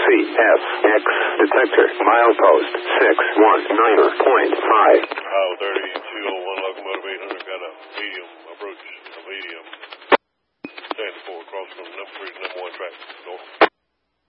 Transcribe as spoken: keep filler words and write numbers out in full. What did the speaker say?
C F X detector milepost six one nine point five. Ohio thirty-two oh one locomotive eight hundred got a medium approach, a medium stand for across from number three to number one track north.